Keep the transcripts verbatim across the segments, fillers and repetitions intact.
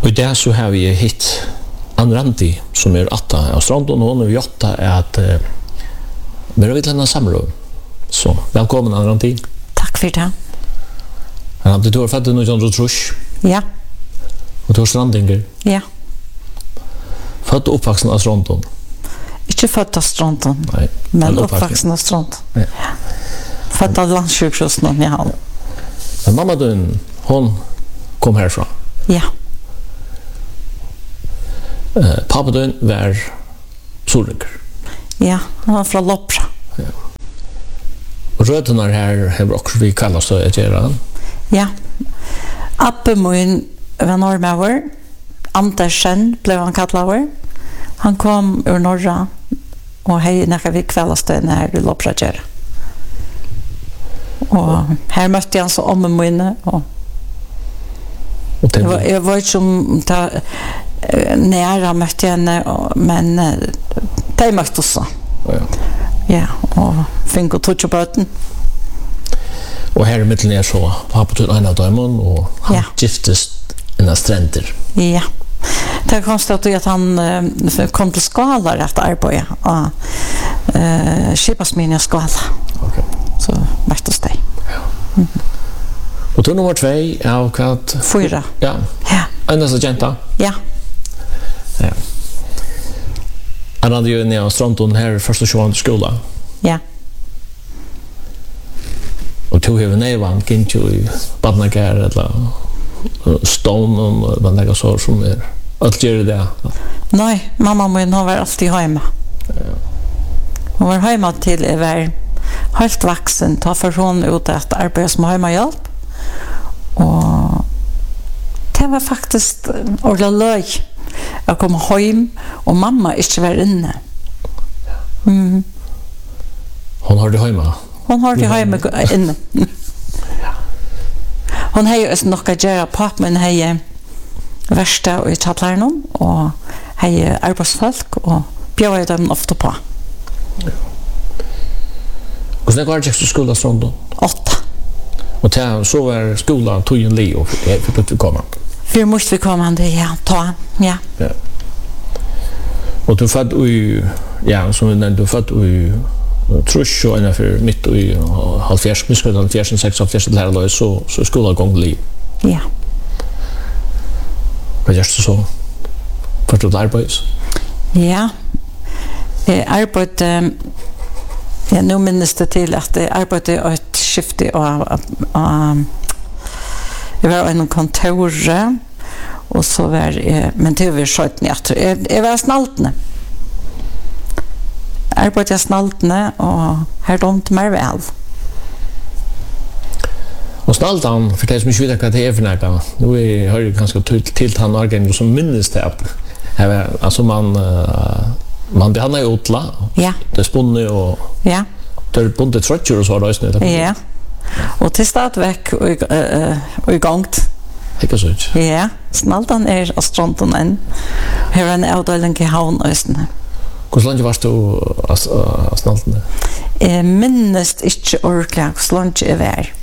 Och där så har vi hit Anrandi som är åtta av stranden och nu åtta är att eh, börja vi till en samråd. Så välkommen Anrandi. Tack för det. Anrandi, du har född i nittonhundratre. Ja. Och du har strandinger. Ja. Född och uppvuxen av stranden. Inte född av stranden. Nej. Men uppvuxen av stranden. Ja. Född av landsjukhusen i Hall. Men mamma du, hon kom härifrån. Ja. Uh, pappa du var solrinker. Ja, han var från Loppra. Ja. Och rötterna här har också vi kallas så att göra. Ja. Appe min var norrmäver. Andersen blev han kallad. Han kom ur norra och hej när vi kvällastön här i Loppra gör. Och här mötte jag så om min och Och det var jag var som ta nära mötte henne men de mötte oss. Ja. Ja, och fick och toucha button. Och här i mitten är så pappa tog en av dem och han Ja. giftes i en stränder. Ja. Det är konstigt att han uh, kom till Skala rätt arbete och uh, skipasminja Skala. Okej. Så möttes det. Mm. Och tur nummer två av kvart Fyra. Ja. Ja. Enda så jenta. Ja. Ja. Han hade ju nere av stranden här första tjugoandra skola. Ja. Och tog över nevan gick ju i badnagar eller stone och man lägger så som är allt gör det. Nej, mamma min har varit alltid hemma. Ja. Hon var hemma till är var helt vuxen ta för hon ut att arbeta som hemmahjälp. Och det var faktiskt ordentligt löj. Jag kom hem och mamma inte var inne. Mm. Hon har det hemma. Hon har det hemma inne. Hon har ju nog att göra på men hej värsta i Chatlarnon och hej arbetsfolk och bjöd dem ofta på. Och sen går jag till skolan stranden. Åtta. Och där så var skolan tog en Leo för att vi komma. Vi måste vi komma det ja ta. Ja. Ja. Och du född i ja som när du född i trusch och en för mitt i halvfjerds misskött halvfjerds sex halvfjerds lärare så så skolan gång Leo. Ja. Vad gör du så? För du arbetar? Ja. Jag arbetade ja, nu minns det till att jag arbetade ett skifte och jag var en kontor och så var jag, men det var skjut ner. Jag var snaltne. Arbetade snaltne och här dömt mig väl. Och snaltan, för det som inte vet vad det är för något. Nu är har ju ganska till han organ som minns det. Alltså man man behandlar ju utla. Ja. Det är spunne och Ja. det är bunte trötcher och så där snöt. Ja. Och till start veck och och gångt. Ikke så ut. Ja, snaltan är astronauten än. Här är en avdelning i Havn Östne. Hur länge varst du snalten? Eh minst inte ordentligt så långt är vär.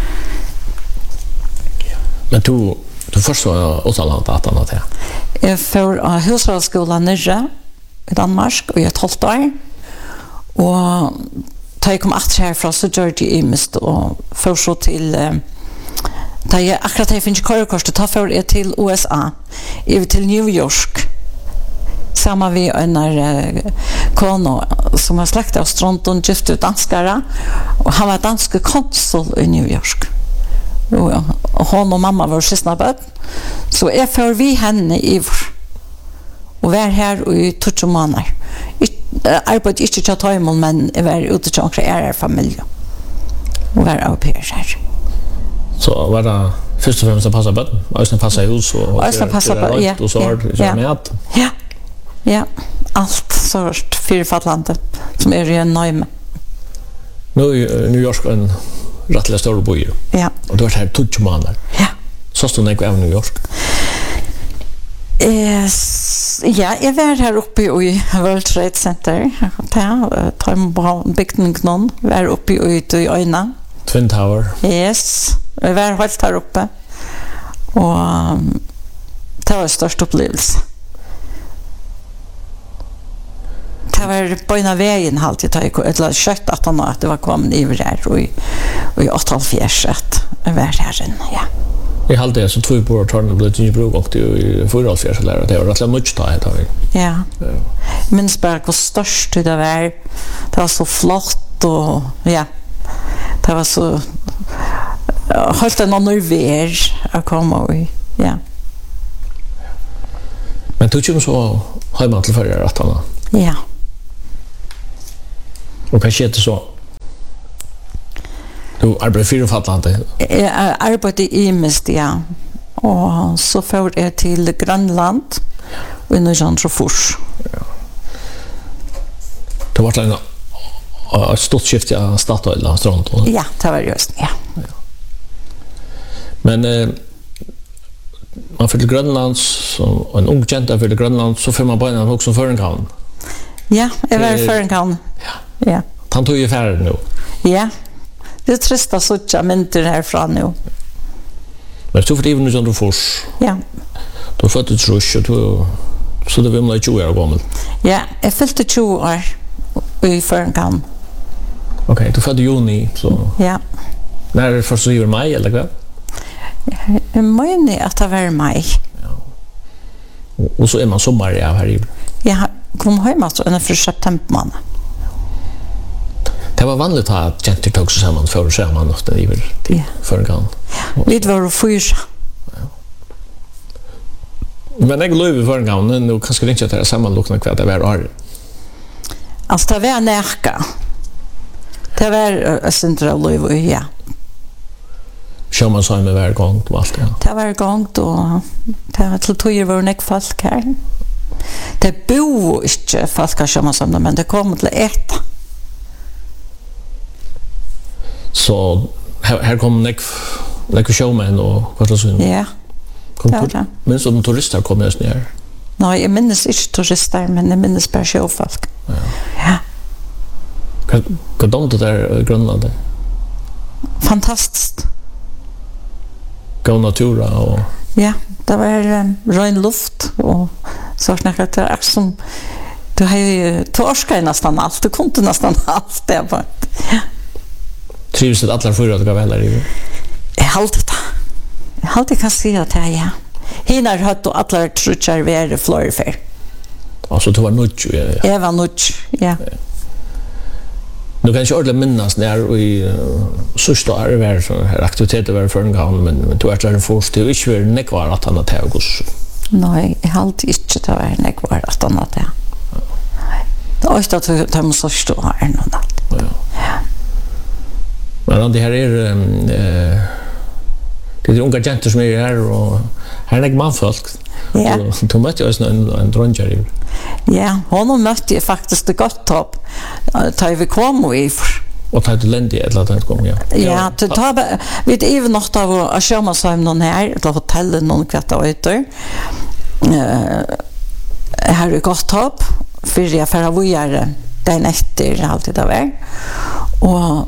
Men du du förstår åtalandet att annat här. Jag får uh, husrådsskolan nere i Danmark och jag tolv år. Och da jag kom att härifrån så gjorde jag imest och för så till uh, da jag akkurat jag finns körkort ta för jag till U S A över till New York. Samma vi en uh, kono som har släkt av Stronton gift ut danskara och han var dansk konsul i New York. Och hon och mamma var sysna bad. Så jag får vi henne i och var här i tjugo månader. Arbetade inte till Tajmon men jag var ute till några är familj. Och var au pair här. Så var det först och främst att passa på. Alltså passa hus och alltså passa på ja. Och så har det med. Ja. Ja, allt sort fyrfallande som är i Neumann. Nu är New York en rättligt stor by. Ja. Och du har här tjugo månader. Ja. Så stod jag i New York. Eh, ja, jag var här uppe i World Trade Center. Där tar man bara byggning någon. Var uppe i i Öjna. Twin Tower. Yes. Jag var helt här uppe. Och det var en størst upplevelse. Det var bøyna veien alltid, eller kjøtt at han at det var kommet i her, og i åttiofjärde at jeg var her inne, ja. Jeg halte det, så två på att torna blev inte bruk och i förhållsfjärs eller det var rätt mycket ta det vi. Ja. Minns bara hur störst det var. Det var så flott och ja. Det var så helt en annan värld att komma i. Ja. Men tog ju så hemma till förra att han. Ja. Och kanske inte så. Du arbetar fyra fattlande? Jag arbetar i Imest, ja. Och så får jag till Grönland och nu Jean Trofors. Ja. Det var en ett stort skifte av Statoil och Strand. Ja, det var just, ja. Ja. Men eh, man får till Grönland, så, en ung tjänta för till Grönland, så får man bara också för en kan. Ja, jag var för en kan. Ja. Ja. Han tog ju färd nu. Ja. Det är trist att sådana mynter härifrån nu. Men så för det var nu som du fors. Ja. Du fått ett rush och du, så det var man tjugo år gammal. Ja, jag fyllde tjugo år i Förenkan. Okej, okay, du födde juni så. Ja. När är det först så i maj eller vad? Jag menar att det var maj. Ja. Och, och så är man sommar ja, här i. Jag kom hem alltså en för september månad. Det var vanligt att jenter tog sig samman för att se man ofta i för en gång. Vi var fyra. Men jag löv för en gång nu kanske inte att det är sammanlokna kvar det var år. Alltså det var närka. Det var central löv ja. Kör man så med varje gång då allt ja. Det var gång då det var till tio var nek folk här. Det bo inte folk som man samman men det kom till ett. Så här, här kom nek nek showman och vad det så. Ja. Kom det. Men så de turister kom just ner. Nej, jag minns inte turister men jag minns bara showfolk. Ja. Ja. Vad de det där Grönland. Fantastiskt. Gå natura och ja, det var um, ren luft och så snackade det är som du har ju torska nästan allt, du kunde nästan allt det var. Ja. Trivs det alla förra att gå väl där i? Jag hade det. Jag hade kan säga att jag ja. Hinnar hött och alla trutchar vara florfer. Alltså det var nutch ja. Jag var nutch, ja. ja. Nu kan jag ordentligt minnas när vi uh, sista år var så här aktiviteter var för en gång men men du är där först du inte vill nekvar att han att gå. Nej, jag har inte inte det var nekvar att han att det. Det är också att det måste stå här någon allt. Ja. Men det här är um, uh, det är unga jenter som är här och här är manfolk. Ja. Du mötte ju en en dronjar. Ja, hon mötte jag faktiskt det gott topp. Ta vi kom i och ta det lände eller att kom ja. Ja, det tar vi det även något av att köra så någon här eller hotell någon kvarta ute. Eh här är gott topp för jag för att göra den efter alltid där var. Och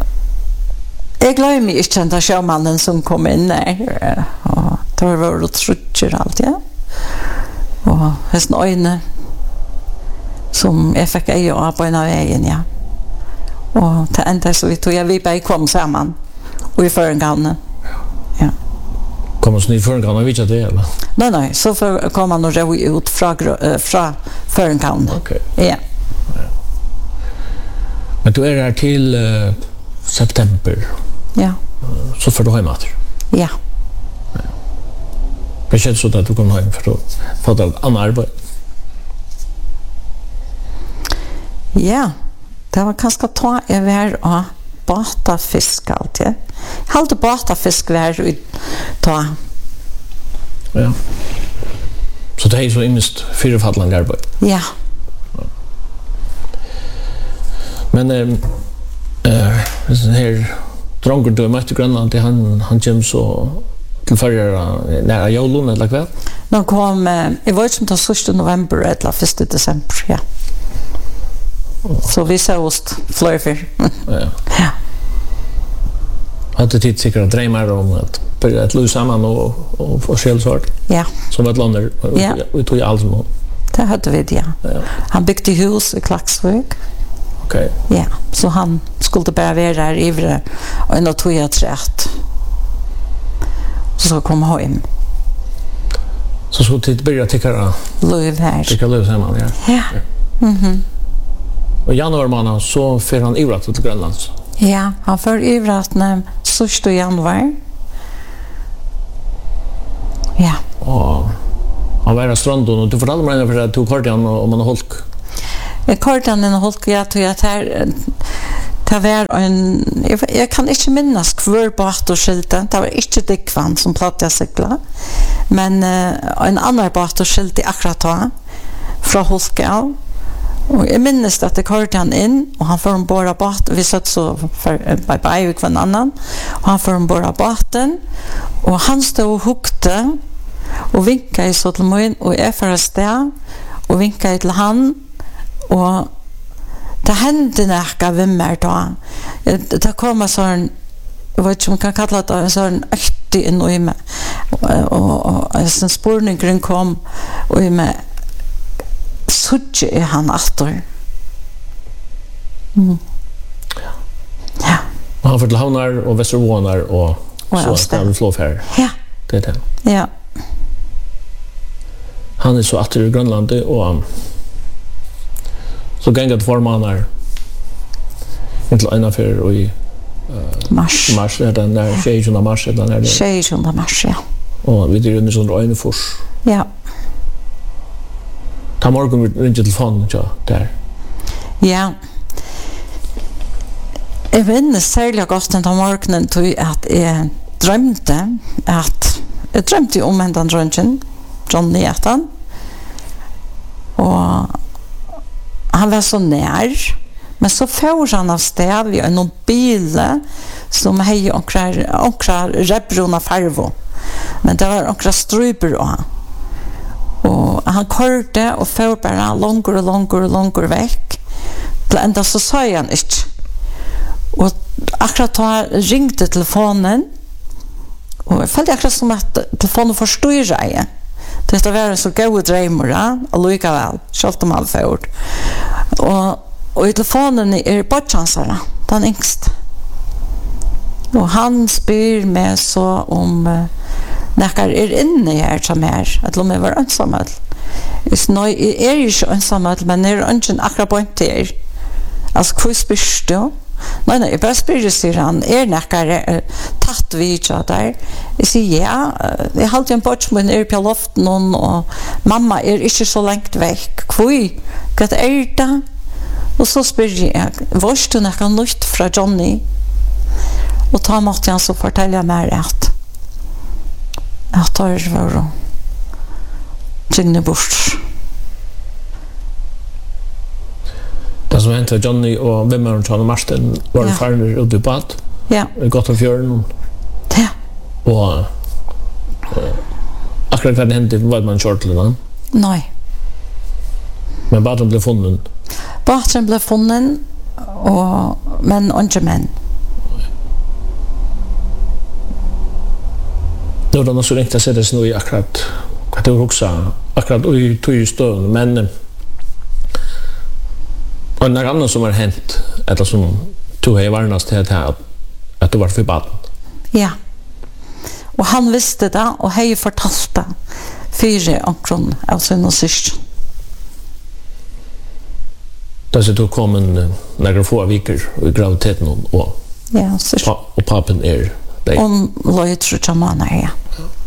jag glömmer mig inte att sjömannen som kom in där. Och det var det trutcher allt, ja. Och hästen öjne som jag fick ej av på en av vägen, ja. Och det enda så vi tog jag vi bara kom samman och i förengången. Ja. Kommer så ni förengången vet jag det eller? Nej, nej, så för kom man och ro ut från äh, från förengången. Okej. Okay. Ja. ja. Men du är här till uh, september. Ja. Så får du hem åter. Ja. Det känns så att du kommer hem för att få ett annat arbete. Ja, det var ganska ta över och bata fisk alltid. Jag hade bata fisk var ut ta. Ja. Så det är så innest fyrfallande arbete. Ja. ja. Men eh eh här dronker du mötte Grönland han han kom så till förra nära julen eller kväll. Nå kom jag var som till sista november eller första december, ja. Oh. Så vi sa oss flörfer. ja. Ja. Hade tid säkert drömmar om att började ett lus samman och och få skälsort. Ja. Som ett lander. Ja. Vi tog ju allt som. Det hade vi det, ja. Ja. Han byggde hus i Klaxvik. Okej. Ja, så han skulle bara vara där ivre och ändå tog jag trätt. Så kom han hem. Så så tid börja tycka Löv här. tycka lus samman, ja. Ja. Mhm. Och januari månad så för han ivrat till Grönland. Ja, han för ivrat när sista januari. Ja. Och han var i stranden och du fortalte mig för att du kort han om man har holk. Jag kortan en holk jag tog att här det var en jag, jag kan inte minnas kvar på att och skylten. Det var inte dickvan som plattade cykla. Men uh, en annan båt och skylt i akkurat då från Holka. Och jag minns att det körde han in och han får en båda båt. Vi satt så för bye bye med en annan. Och han får en båda båten och han stod och hukte och vinkade i så till mig och jag för sted och vinkade till han och det hände näka vimmer då. Det kom en sån jag vet inte om man kan kalla det en sån öktig in i mig och en sån spårning kom och i mig suttje är han after. Mm. Ja. Och han får till Havnar och Västervånar och så ska vi flå för. Ja. Det är det. Ja. Han är så att i Grönland och så gänget formanar inte ena för och i mars. Mars är den där tjejorna mars är den där. Tjejorna mars, ja. Och vi det är ju sån Rönnefors. Ja. Ta morgon vi ringde telefon ja där. Ja. Jag vet särskilt gott den morgonen tog att jag drömde att jag drömde om en den drömmen Johnny Ethan. Och han var så nær, men så får han av sted vid en bil som hej onkrar onkrar rebrona farvo. Men det var onkrar struper och och han körde och får bara långre och långre och långre väck. Ända så sa han inte. Och akkurat då ringde telefonen och jag följde akkurat som att telefonen förstod sig. Det var en så god drömmar och lika väl, självt om han får. Och, och i telefonen är bortchansarna, den yngst. Och han spyr med så om uh, när är inne här som är, att de är var ensamma. Jag är ju inte ensamma, men är inte akkurat på en till. Alltså, hur spyrs du? Nej, nej, jag bara spyr, säger han, er näkare tatt vid så där. Jag säger, ja, jag har alltid en bortsmål er på loften och mamma er ikke så långt väck. Kvui, hva er det? Og så spyr jeg, vars du nekka nytt fra Johnny? Og da måtte han så fortelle meg at at det var tjengene bort. Det som hände Johnny och Wimmern och Marsten var ja. Farner ute i bad. Ja. Gott av fjörden. Ja. Och uh, akkurat vad det hände var man kört till den. Nej. Men baden blev funnen. Baden blev funnen och men inte män. Nu då så räkta sig det nu i akkurat att det också akkurat i tog stund men och något annat som har hänt eller som tog jag varnast till att att det var för baden. Ja. Och han visste det och hej fortalt det fyra omkron av sin och syster. Då så tog kom en några få veckor i graviditeten och ja, så och pappen är om lojt tror jag man är. Ja.